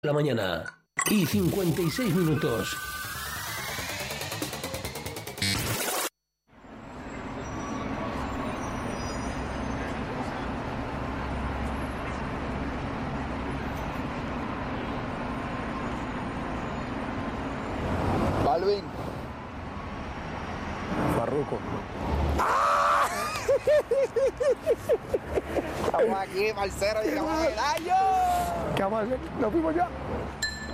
La mañana y 56 minutos. Balvin. Farruko. Estamos aquí, parcero, llegamos al año. ¿Qué vamos a hacer? Nos fuimos ya.